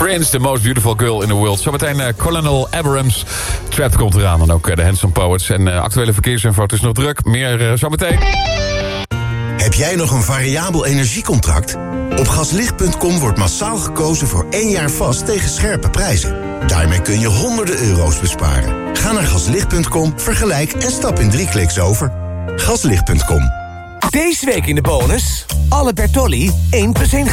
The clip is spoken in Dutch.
Prince, the most beautiful girl in the world. Zometeen Colonel Abrams. Trapped komt eraan. En ook de Handsome Poets. En actuele verkeersinfo is nog druk. Meer zometeen. Heb jij nog een variabel energiecontract? Op gaslicht.com wordt massaal gekozen voor 1 jaar vast tegen scherpe prijzen. Daarmee kun je honderden euro's besparen. Ga naar gaslicht.com, vergelijk en stap in 3 kliks over. Gaslicht.com. Deze week in de bonus. Alle Bertolli 1+1